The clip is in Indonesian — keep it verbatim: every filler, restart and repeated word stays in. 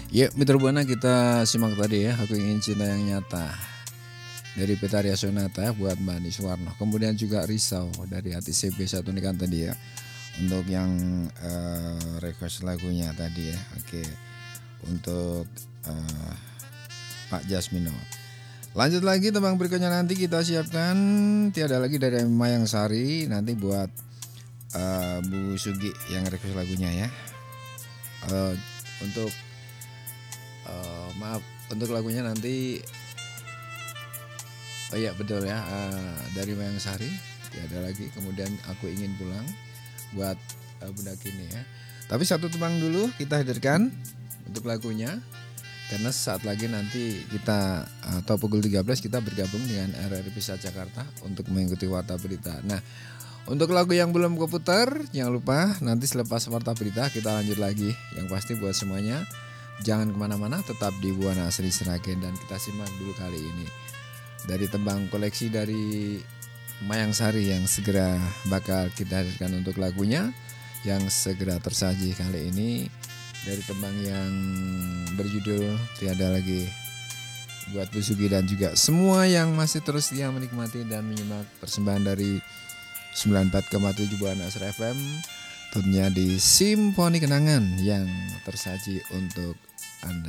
Ya, Mitra Buana kita simak tadi ya, Aku Ingin Cinta Yang Nyata dari Petaria Sonata buat Mbak Andi Suwarno. Kemudian juga Risau dari Hati C B satu nih kan tadi ya. Untuk yang eh, request lagunya tadi ya. Oke. Untuk eh, Pak Jasmino. Lanjut lagi tembang berikutnya nanti kita siapkan tiada lagi dari Mayang Sari nanti buat eh, Bu Sugi yang request lagunya ya. Eh, untuk eh, maaf untuk lagunya nanti oh iya betul ya eh, dari Mayang Sari tiada lagi kemudian Aku Ingin Pulang buat eh, Bunda Kini ya. Tapi satu tembang dulu kita hadirkan untuk lagunya karena saat lagi nanti kita atau pukul tiga belas kita bergabung dengan R R I Pusat Jakarta untuk mengikuti Warta Berita. Nah, untuk lagu yang belum keputar jangan lupa nanti selepas Warta Berita kita lanjut lagi. Yang pasti buat semuanya jangan kemana-mana, tetap di Buana Asri Sragen dan kita simak dulu kali ini dari tembang koleksi dari Mayang Sari yang segera bakal kita hadirkan untuk lagunya yang segera tersaji kali ini dari tembang yang berjudul Tiada Lagi buat Bu Sugi dan juga semua yang masih terus setia menikmati dan menyimak persembahan dari sembilan puluh empat koma tujuh Buana Asri F M tentunya di Simfoni Kenangan yang tersaji untuk Anda.